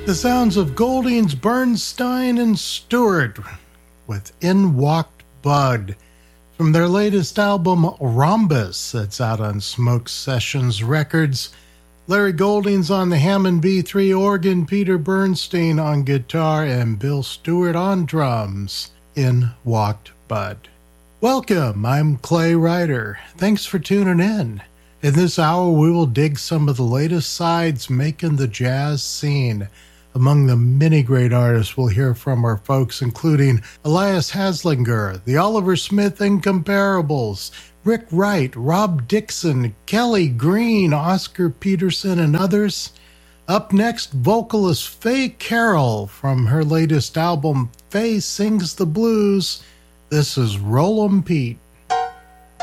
The sounds of Goldings, Bernstein, and Stewart with In Walked Bud from their latest album Rhombus that's out on Smoke Sessions Records. Larry Goldings on the Hammond B3 organ, Peter Bernstein on guitar, and Bill Stewart on drums. In Walked Bud. Welcome, I'm Clay Ryder. Thanks for tuning in. In this hour, we will dig some of the latest sides making the jazz scene. Among the many great artists we'll hear from are folks including Elias Haslinger, the Oliver Smith Incomparables, Rick Wright, Rob Dixon, Kelly Green, Oscar Peterson, and others. Up next, vocalist Faye Carroll from her latest album, Faye Sings the Blues. This is Roll 'em Pete.